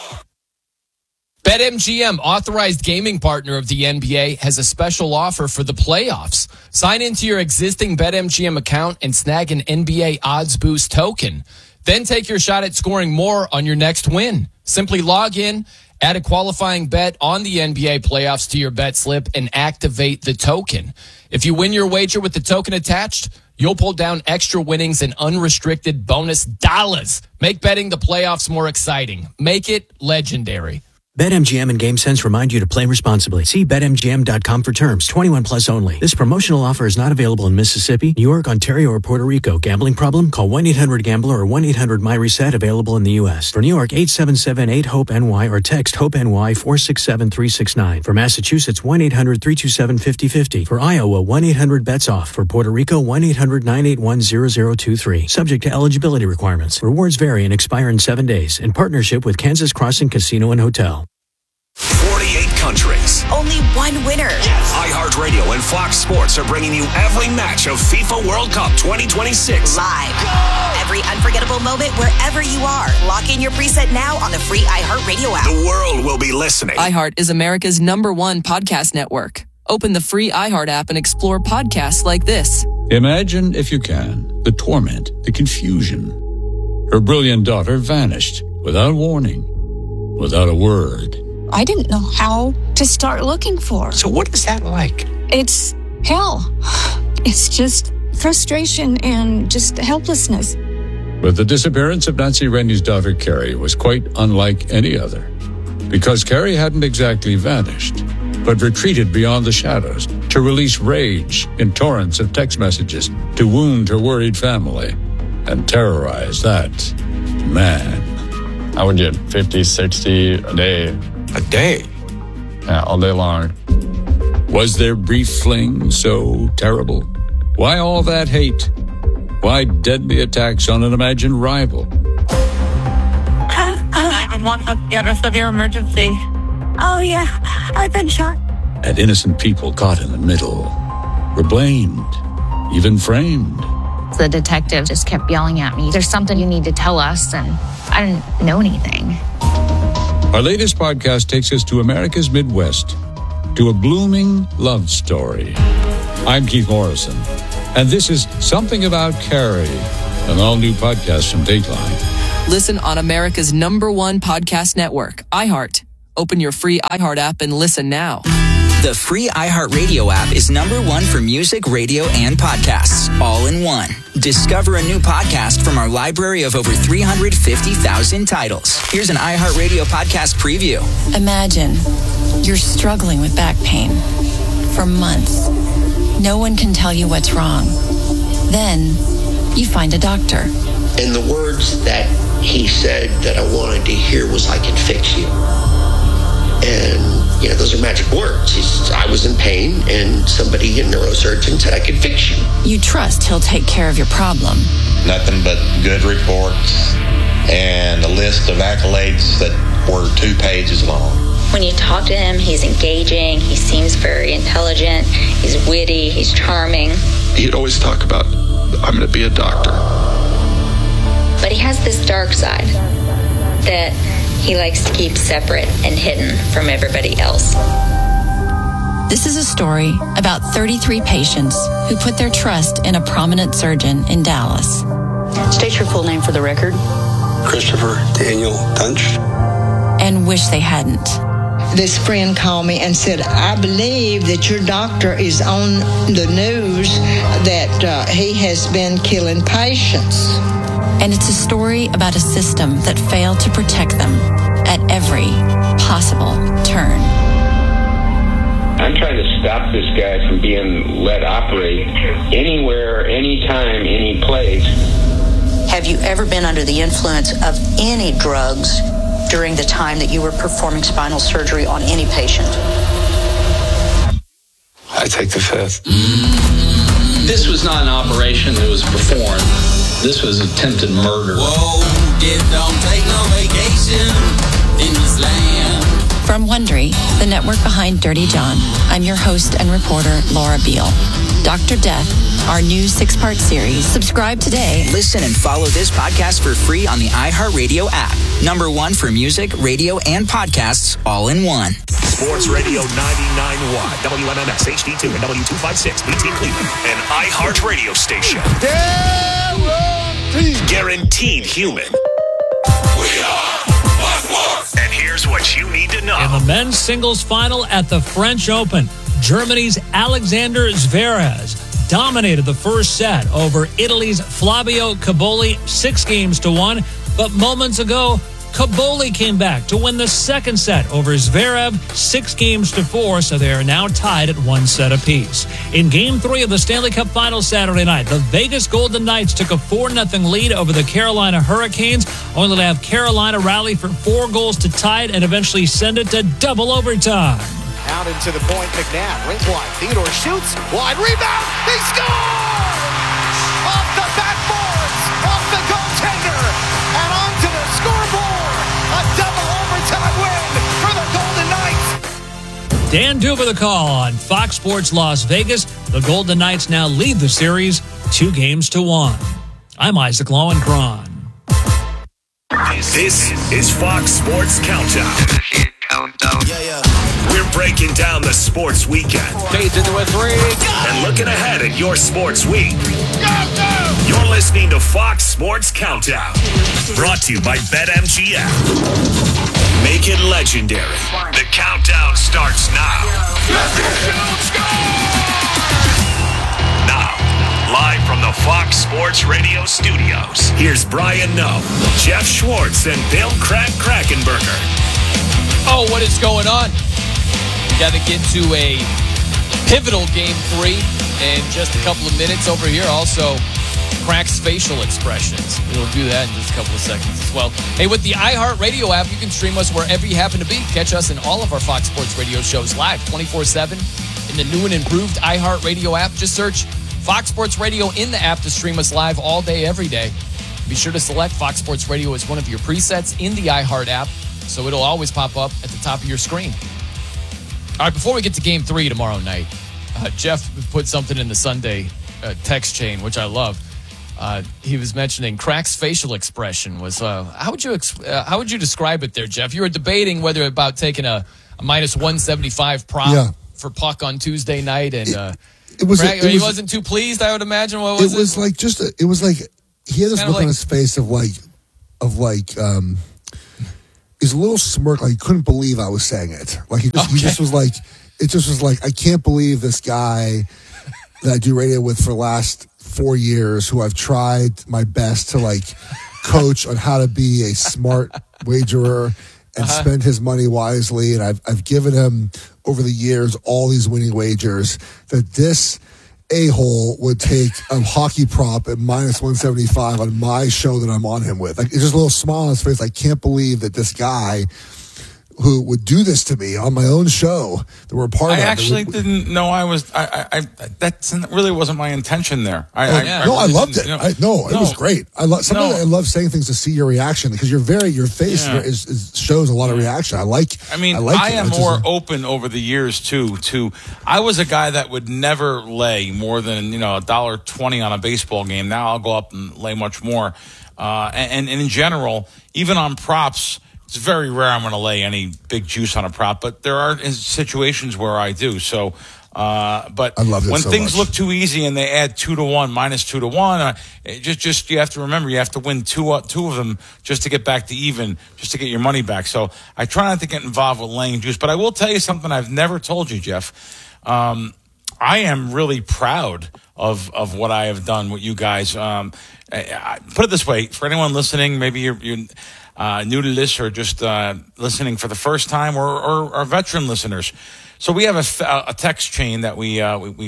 BetMGM, authorized gaming partner of the NBA, has a special offer for the playoffs. Sign into your existing BetMGM account and snag an NBA Odds Boost token. Then take your shot at scoring more on your next win. Simply log in, add a qualifying bet on the NBA playoffs to your bet slip, and activate the token. If you win your wager with the token attached, you'll pull down extra winnings and unrestricted bonus dollars. Make betting the playoffs more exciting. Make it legendary. BetMGM and GameSense remind you to play responsibly. See BetMGM.com for terms. 21 plus only. This promotional offer is not available in Mississippi, New York, Ontario, or Puerto Rico. Gambling problem? Call 1-800-GAMBLER or 1-800-MyReset. Available in the U.S. For New York, 877-8-HOPE-NY or text HOPE-NY 467-369. For Massachusetts, 1-800-327-5050. For Iowa, 1-800-BETS-OFF. For Puerto Rico, 1-800-981-0023. Subject to eligibility requirements. Rewards vary and expire in 7 days. In partnership with Kansas Crossing Casino and Hotel. 48 countries. Only one winner. Yes. iHeartRadio and Fox Sports are bringing you every match of FIFA World Cup 2026. Live. Go! Every unforgettable moment wherever you are. Lock in your preset now on the free iHeartRadio app. The world will be listening. iHeart is America's #1 podcast network. Open the free iHeart app and explore podcasts like this. Imagine, if you can, the torment, the confusion. Her brilliant daughter vanished without warning. Without a word. I didn't know how to start looking for. So what is that like? It's hell. It's just frustration and just helplessness. But the disappearance of Nancy Rennie's daughter, Carrie, was quite unlike any other. Because Carrie hadn't exactly vanished, but retreated beyond the shadows to release rage in torrents of text messages to wound her worried family and terrorize that man. I would get 50, 60 a day. A day? Yeah, all day long. Was their brief fling so terrible? Why all that hate? Why deadly attacks on an imagined rival? 911, you have a severe emergency. Oh, yeah, I've been shot. And innocent people caught in the middle were blamed, even framed, The detective just kept yelling at me, "There's something you need to tell us," and I didn't know anything. Our latest podcast takes us to America's Midwest, to a blooming love story. I'm Keith Morrison, and this is Something About Carrie, an all-new podcast from Dateline. Listen on America's #1 podcast network, iHeart. Open your free iHeart app and listen now. The free iHeartRadio app is #1 for music, radio, and podcasts, all in one. Discover a new podcast from our library of over 350,000 titles. Here's an iHeartRadio podcast preview. Imagine you're struggling with back pain for months. No one can tell you what's wrong. Then you find a doctor. And the words that he said that I wanted to hear was, "I can fix you." And, those are magic words. I was in pain, and somebody, a neurosurgeon, said I could fix you. You trust he'll take care of your problem. Nothing but good reports and a list of accolades that were 2 pages long. When you talk to him, he's engaging, he seems very intelligent, he's witty, he's charming. He'd always talk about, "I'm going to be a doctor." But he has this dark side that he likes to keep separate and hidden from everybody else. This is a story about 33 patients who put their trust in a prominent surgeon in Dallas. State your full name for the record. Christopher Daniel Tunch. And wish they hadn't. This friend called me and said, "I believe that your doctor is on the news that he has been killing patients." And it's a story about a system that failed to protect them at every possible turn. I'm trying to stop this guy from being let operate anywhere, anytime, any place. Have you ever been under the influence of any drugs during the time that you were performing spinal surgery on any patient? I take the fifth. This was not an operation that was performed. This was attempted murder. Whoa, don't take no vacation in this land. From Wondery, the network behind Dirty John, I'm your host and reporter, Laura Beale. Dr. Death, our new 6-part series. Subscribe today. Listen and follow this podcast for free on the iHeartRadio app. #1 for music, radio, and podcasts, all in one. Sports Radio 99.1, WMMS HD2 and W256, BT Cleveland, an iHeart radio station. Guaranteed human. We are Fox. And here's what you need to know. In the men's singles final at the French Open, Germany's Alexander Zverev dominated the first set over Italy's Flavio Cobolli 6-1. But moments ago, Cobolli came back to win the second set over Zverev 6-4, so they are now tied at 1 set apiece. In Game 3 of the Stanley Cup Finals Saturday night, the Vegas Golden Knights took a 4-0 lead over the Carolina Hurricanes, only to have Carolina rally for 4 goals to tie it and eventually send it to double overtime. Out into the point, McNabb, rings wide, Theodore shoots, wide rebound, they score! Off the backboards, off the goaltender, and onto the scoreboard! A double overtime win for the Golden Knights! Dan Duba the call on Fox Sports Las Vegas. The Golden Knights now lead the series 2-1. I'm Isaac Lowenkron. This is Fox Sports Countdown. We're breaking down the sports weekend. Fades into a 3. And looking ahead at your sports week. You're listening to Fox Sports Countdown. Brought to you by BetMGM. Make it legendary. The countdown starts now. Now, live from the Fox Sports Radio studios, here's Brian Noe, Jeff Schwartz, and Bill Krakenberger. Oh, what is going on? Got to get to a pivotal Game 3 in just a couple of minutes over here. Also, Crack's facial expressions. We'll do that in just a couple of seconds as well. Hey, with the iHeartRadio app, you can stream us wherever you happen to be. Catch us in all of our Fox Sports Radio shows live 24/7 in the new and improved iHeartRadio app. Just search Fox Sports Radio in the app to stream us live all day, every day. Be sure to select Fox Sports Radio as one of your presets in the iHeart app, so it'll always pop up at the top of your screen. All right, before we get to Game 3 tomorrow night, Jeff put something in the Sunday text chain, which I love. he was mentioning Crack's facial expression was. How would you describe it there, Jeff? You were debating whether about taking a minus 175 prop for puck on Tuesday night, and he wasn't too pleased. I would imagine. What was it? It was like he had this look on his face of his little smirk, like he couldn't believe I was saying it. Like he just was like, it just was like, I can't believe this guy that I do radio with for the last 4 years, who I've tried my best to like coach on how to be a smart wagerer and spend his money wisely. And I've given him over the years all these winning wagers, that this a-hole would take a hockey prop at minus 175 on my show that I'm on him with. Like, it's just a little smile on his face. I can't believe that this guy who would do this to me on my own show that we're a part of. I actually didn't know I was. That really wasn't my intention there. I loved it. It was great. I love saying things to see your reaction, because your face shows a lot of reaction. I am more open over the years too. I was a guy that would never lay more than $1.20 on a baseball game. Now I'll go up and lay much more. And in general, even on props, it's very rare I'm going to lay any big juice on a prop, but there are situations where I do. So, but I love it when so things much. look too easy and they add 2-1, minus 2-1, just you have to remember you have to win two of them just to get back to even, just to get your money back. So I try not to get involved with laying juice, but I will tell you something I've never told you, Jeff. I am really proud of what I have done with you guys. I put it this way, for anyone listening, maybe you're new to this or just listening for the first time, or veteran listeners. So we have a text chain that we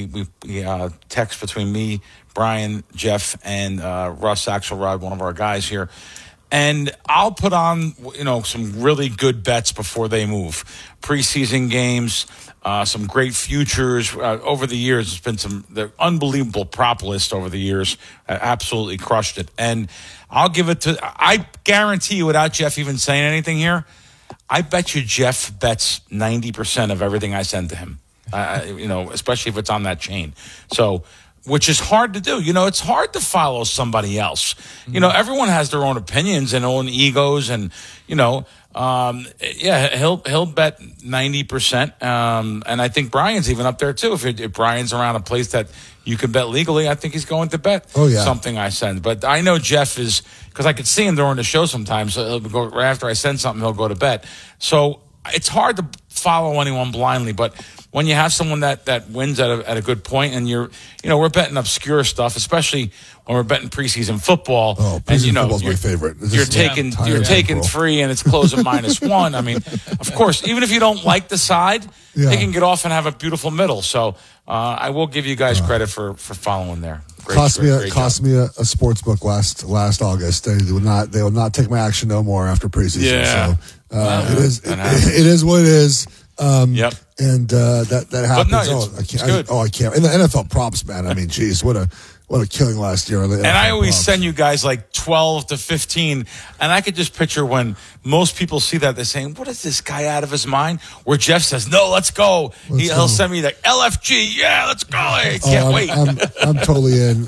text between me, Brian, Jeff, and Russ Axelrod, one of our guys here. And I'll put on, some really good bets before they move. Preseason games, some great futures. Over the years, it's been the unbelievable prop list over the years. Absolutely crushed it. And I'll give it to, I guarantee you, without Jeff even saying anything here, I bet you Jeff bets 90% of everything I send to him, especially if it's on that chain. So, which is hard to do. It's hard to follow somebody else. Everyone has their own opinions and own egos, and, he'll bet 90%. And I think Brian's even up there too. If Brian's around a place that you can bet legally, I think he's going to bet something I send. But I know Jeff is, because I could see him during the show sometimes. So he'll go right after I send something, he'll go to bet. So it's hard to follow anyone blindly, but when you have someone that wins at a good point, and we're betting obscure stuff, especially when we're betting preseason football. Oh, preseason football's my favorite. You're taking 3 and it's closing -1. I mean, of course, even if you don't like the side, they can get off and have a beautiful middle. So I will give you guys credit for following there. Cost me a sports book last August. They will not take my action no more after preseason. Yeah. So it is what it is. Yep. And that happens. But no, I can't. And the NFL props, man. I mean, geez, what a killing last year. And I always send you guys like 12 to 15, and I could just picture when most people see that, they're saying, "What is this guy out of his mind?" Where Jeff says, "No, let's go." He'll send me like LFG. Yeah, let's go. I can't wait. I'm totally in.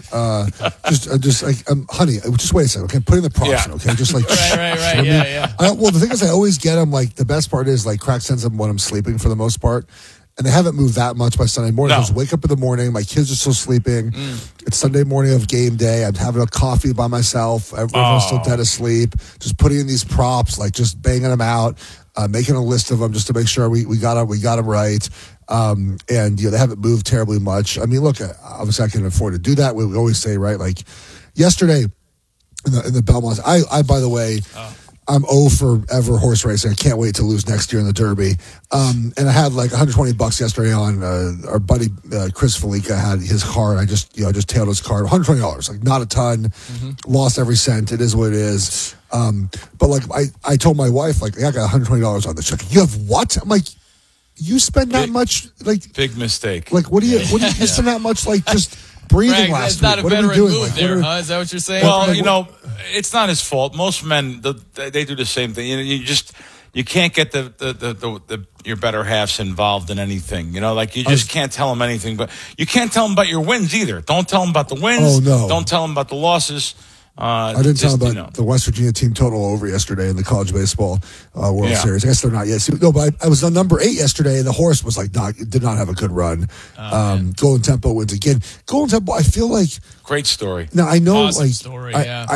Honey, just wait a second. Okay, put in the props. Okay, just like right. Yeah. Well, the thing is, I always get them. Like, the best part is, like, Crack sends them when I'm sleeping for the most part. And they haven't moved that much by Sunday morning. I just wake up in the morning. My kids are still sleeping. It's Sunday morning of game day. I'm having a coffee by myself. Everyone's still dead asleep. Just putting in these props, like just banging them out, making a list of them just to make sure we got them right. And they haven't moved terribly much. I mean, look, obviously I can afford to do that. We always say, right? Like yesterday in the Belmont, I by the way. I'm 0 for ever horse racing. I can't wait to lose next year in the Derby. And I had like $120 yesterday on our buddy Chris Felica had his car, and I just tailed his car. $120, like not a ton. Lost every cent. It is what it is. But like I told my wife, like, I got $120 on the check. You have what? I'm like, you spend that much? Like, big mistake. Like, what do you spend that much? Like, just breathing last week. Not a what veteran are we doing? move there, huh? Is that what you're saying? Well, it's not his fault. Most men, they do the same thing. You you can't get your better halves involved in anything. You know, like you just can't tell them anything. But you can't tell them about your wins either. Don't tell them about the wins. Oh, no. Don't tell them about the losses. I didn't tell them about the West Virginia team total over yesterday in the college baseball World Series. I guess they're not yet. No, but I was on number 8 yesterday, and the horse was like did not have a good run. Golden Tempo wins again. Golden Tempo, I feel like great story. Now I know, awesome like story,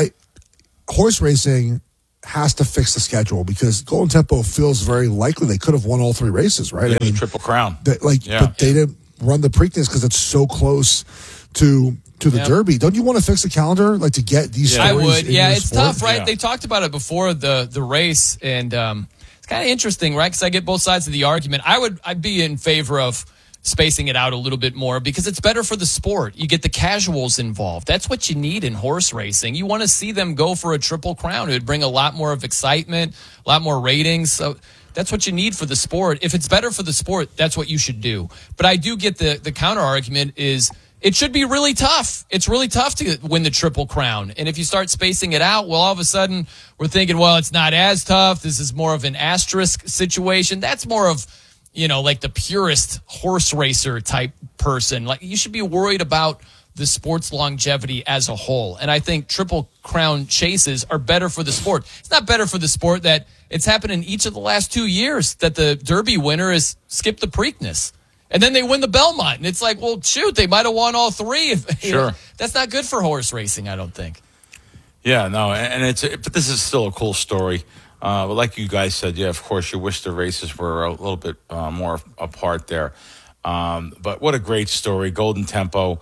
horse racing has to fix the schedule because Golden Tempo feels very likely they could have won all 3 races, right? Yeah, I mean, Triple Crown. But they didn't run the Preakness because it's so close to the Derby. Don't you want to fix the calendar, like to get these stories? I would. In Yeah, your it's sport? tough, right? Yeah. They talked about it before the race, and it's kind of interesting, right? Because I get both sides of the argument. I'd be in favor of spacing it out a little bit more because it's better for the sport. You get the casuals involved. That's what you need in horse racing. You want to see them go for a Triple Crown. It would bring a lot more of excitement, a lot more ratings. So that's what you need for the sport. If it's better for the sport, that's what you should do. But I do get the counter argument is it should be really tough. It's really tough to win the Triple Crown. And if you start spacing it out, well, all of a sudden we're thinking, well, it's not as tough. This is more of an asterisk situation. That's more of, like the purest horse racer type person. Like you should be worried about the sport's longevity as a whole. And I think Triple Crown chases are better for the sport. It's not better for the sport that it's happened in each of the last 2 years that the Derby winner has skipped the Preakness. And then they win the Belmont. And it's like, well, shoot, they might have won all 3. Sure. That's not good for horse racing, I don't think. Yeah, no, and but this is still a cool story. But like you guys said, yeah, of course, you wish the races were a little bit more apart there. But what a great story. Golden Tempo.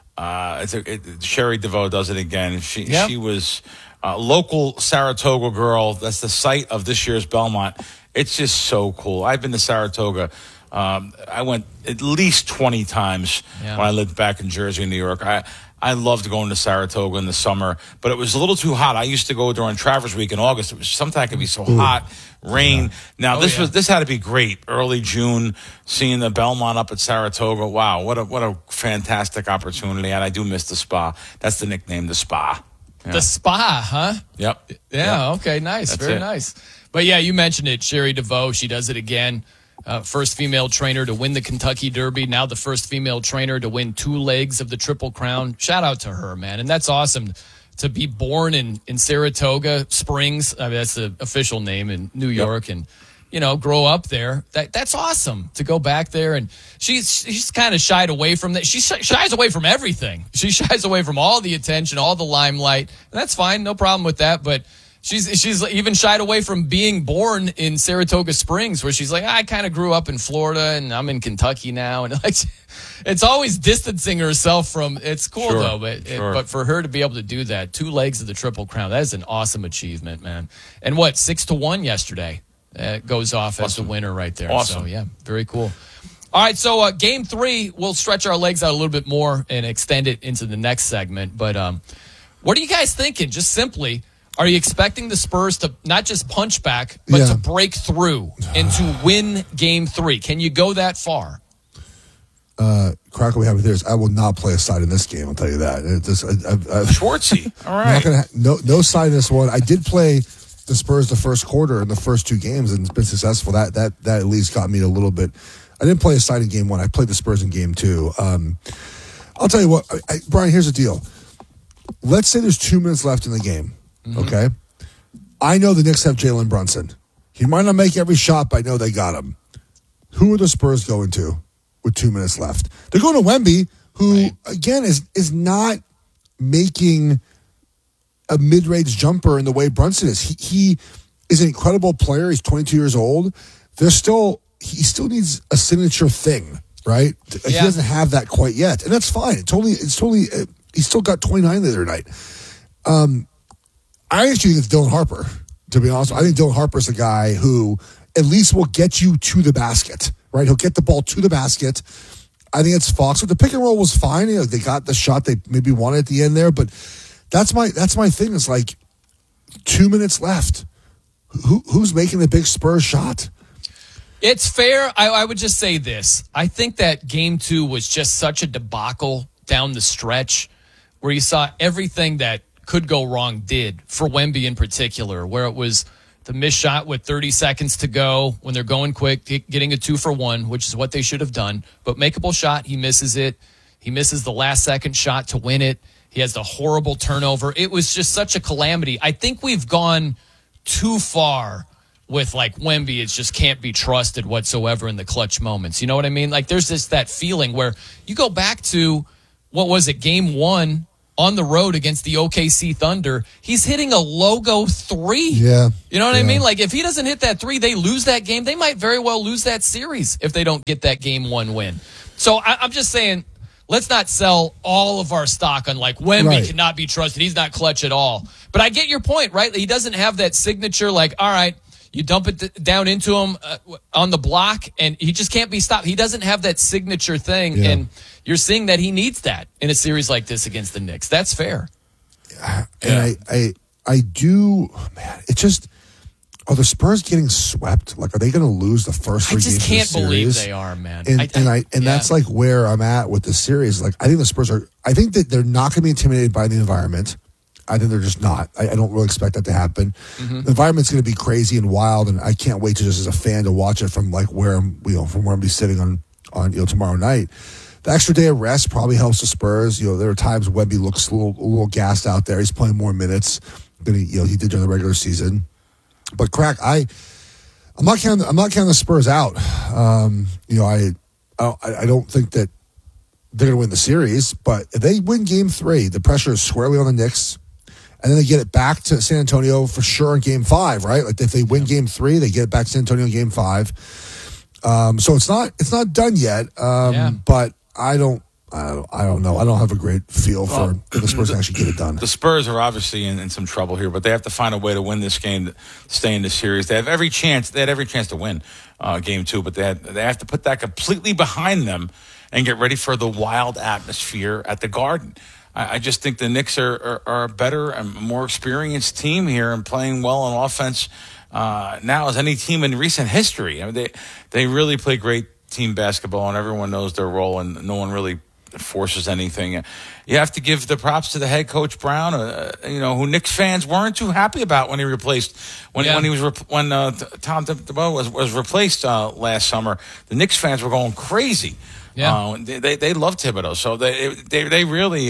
Sherry DeVoe does it again. She was a local Saratoga girl. That's the site of this year's Belmont. It's just so cool. I've been to Saratoga. I went at least 20 times when I lived back in Jersey, New York. I loved going to Saratoga in the summer, but it was a little too hot. I used to go during Travers Week in August. It was sometimes it could be so hot, rain. Now this had to be great. Early June, seeing the Belmont up at Saratoga. Wow, what a fantastic opportunity. And I do miss the spa. That's the nickname, the spa. Yeah. The spa, huh? Yep. Yeah. Okay. Nice. That's very nice. But yeah, you mentioned it, Sherry DeVoe. She does it again. First female trainer to win the Kentucky Derby. Now the first female trainer to win 2 legs of the Triple Crown. Shout out to her, man. And that's awesome to be born in Saratoga Springs. I mean, that's the official name in New York. And, grow up there. That's awesome to go back there. And she's kind of shied away from that. She shies away from everything. She shies away from all the attention, all the limelight. And that's fine. No problem with that. But She's even shied away from being born in Saratoga Springs, where she's like, I kind of grew up in Florida and I'm in Kentucky now. And like, it's always distancing herself from, it's cool though, but for her to be able to do that, 2 legs of the Triple Crown, that is an awesome achievement, man. And 6-1 yesterday goes off as the winner right there. Awesome. So yeah, very cool. All right, so game 3, we'll stretch our legs out a little bit more and extend it into the next segment. But what are you guys thinking? Just simply, are you expecting the Spurs to not just punch back, but to break through and to win game 3? Can you go that far? Crackle, we have this. I will not play a side in this game. I'll tell you that. Schwartzy. All right. No side in this one. I did play the Spurs the first quarter in the first 2 games, and it's been successful. That at least got me a little bit. I didn't play a side in game 1. I played the Spurs in game 2. I'll tell you what, Brian. Here's the deal. Let's say there's 2 minutes left in the game. Okay, I know the Knicks have Jalen Brunson. He might not make every shot, but I know they got him. Who are the Spurs going to with 2 minutes left? They're going to Wemby, who again is not making a mid-range jumper in the way Brunson is. He is an incredible player. He's 22 years old. He still needs a signature thing, right? He doesn't have that quite yet, and that's fine. It's totally. He still got 29 the other night. I actually think it's Dylan Harper, to be honest. I think Dylan Harper's a guy who at least will get you to the basket, right? He'll get the ball to the basket. I think it's Fox. The pick and roll was fine. They got the shot they maybe wanted at the end there, but that's my thing. It's like 2 minutes left. Who's making the big Spurs shot? It's fair. I would just say this. I think that game 2 was just such a debacle down the stretch where you saw everything that could go wrong did for Wemby in particular, where it was the missed shot with 30 seconds to go when they're going quick, getting a 2-for-1, which is what they should have done. But makeable shot, he misses it. He misses the last second shot to win it. He has the horrible turnover. It was just such a calamity. I think we've gone too far with like Wemby. It just can't be trusted whatsoever in the clutch moments. You know what I mean? Like there's that feeling where you go back to, what was it, game 1 on the road against the OKC Thunder. He's hitting a logo 3. Yeah. You know what I mean? Like if he doesn't hit that 3, they lose that game. They might very well lose that series if they don't get that game 1 win. So I'm just saying, let's not sell all of our stock on like Wemby cannot be trusted. He's not clutch at all. But I get your point, right? He doesn't have that signature like, all right, you dump it down into him on the block, and he just can't be stopped. He doesn't have that signature thing, and you're seeing that he needs that in a series like this against the Knicks. That's fair. And I do, man, it just, are the Spurs getting swept? Like, are they going to lose the first 3 games of the series? I just can't believe they are, man. And that's like where I'm at with the series. Like, I think the Spurs are, I think that they're not going to be intimidated by the environment. I think they're just not. I don't really expect that to happen. Mm-hmm. The environment's going to be crazy and wild, and I can't wait to just as a fan to watch it from like where I'm, from where I'm be sitting on tomorrow night. The extra day of rest probably helps the Spurs. There are times Wemby looks a little gassed out there. He's playing more minutes than he did during the regular season. But Crack, I'm not counting the Spurs out. I don't think that they're going to win the series, but if they win Game 3, the pressure is squarely on the Knicks. And then they get it back to San Antonio for sure in Game 5, right? Like if they win Game 3, they get it back to San Antonio in Game 5. So it's not done yet. But I don't know. I don't have a great feel for if the Spurs actually get it done. The Spurs are obviously in some trouble here, but they have to find a way to win this game, to stay in the series. They have every chance. They had every chance to win Game 2, but they have to put that completely behind them and get ready for the wild atmosphere at the Garden. I just think the Knicks are a better and more experienced team here and playing well on offense now as any team in recent history. I mean, they really play great team basketball, and everyone knows their role, and no one really forces anything. You have to give the props to the head coach Brown, who Knicks fans weren't too happy about when he replaced Tom Thibodeau was replaced last summer. The Knicks fans were going crazy. Yeah, they love Thibodeau, so they really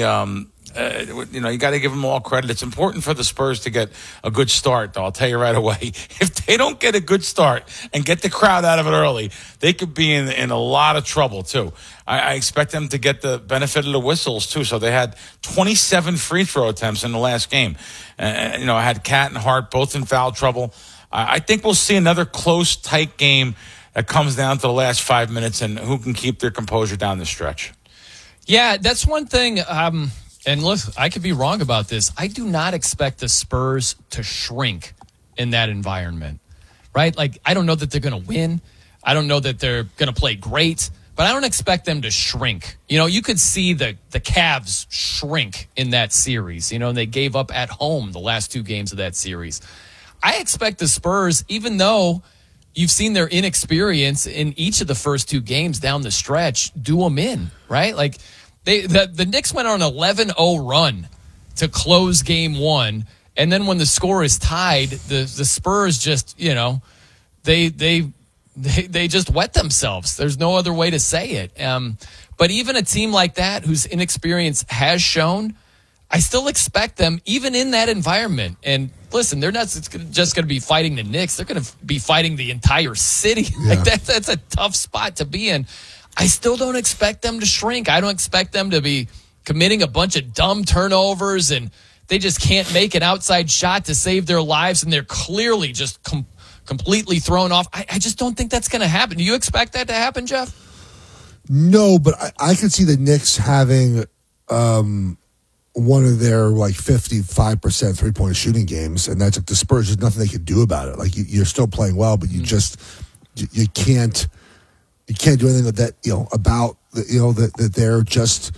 you got to give them all credit. It's important for the Spurs to get a good start, though. I'll tell you right away, if they don't get a good start and get the crowd out of it early, they could be in a lot of trouble too. I expect them to get the benefit of the whistles too. So they had 27 free throw attempts in the last game. I had Cat and Hart both in foul trouble. I think we'll see another close, tight game that comes down to the last 5 minutes and who can keep their composure down the stretch. Yeah, that's one thing. And listen, I could be wrong about this. I do not expect the Spurs to shrink in that environment, right? Like, I don't know that they're going to win. I don't know that they're going to play great, but I don't expect them to shrink. You could see the Cavs shrink in that series. They gave up at home the last 2 games of that series. I expect the Spurs, even though you've seen their inexperience in each of the first 2 games down the stretch, do them in, right? Like, the Knicks went on an 11-0 run to close Game 1, and then when the score is tied, the Spurs just, they just wet themselves. There's no other way to say it. But even a team like that, whose inexperience has shown, I still expect them, even in that environment. And listen, they're not just going to be fighting the Knicks. They're going to be fighting the entire city. Yeah. Like that's a tough spot to be in. I still don't expect them to shrink. I don't expect them to be committing a bunch of dumb turnovers and they just can't make an outside shot to save their lives and they're clearly just completely thrown off. I just don't think that's going to happen. Do you expect that to happen, Jeff? No, but I could see the Knicks having one of their like 55% three-point shooting games, and that's like the Spurs. There's nothing they could do about it. Like you're still playing well, but you can't. You can't do anything that about that they're just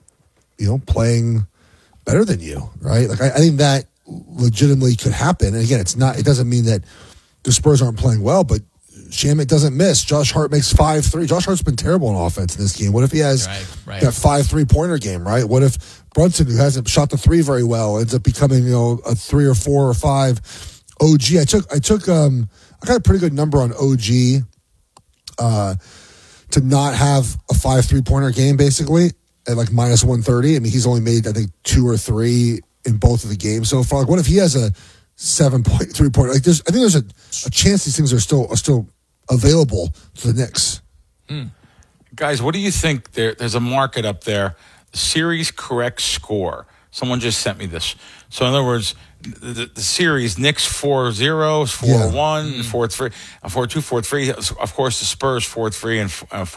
playing better than you, right? Like I think that legitimately could happen. And again, it doesn't mean that the Spurs aren't playing well, but Shamet doesn't miss. Josh Hart makes 5 3. Josh Hart's been terrible on offense in this game. What if he has that 5 3-pointer game, right? What if Brunson, who hasn't shot the 3 very well, ends up becoming a 3 or 4 or 5 OG. I got a pretty good number on OG to not have a 5 3-pointer game, basically, at like minus 130. I mean, he's only made, I think, 2 or 3 in both of the games so far. Like, what if he has a 7.3-pointer? Like, I think there's a chance these things are still available to the Knicks. Guys, what do you think? There's a market up there, the series correct score. Someone just sent me this. So, in other words, the series, Knicks 4-0, 4-1, 4-3, 4-2, 4-3. Of course, the Spurs 4-3 and 4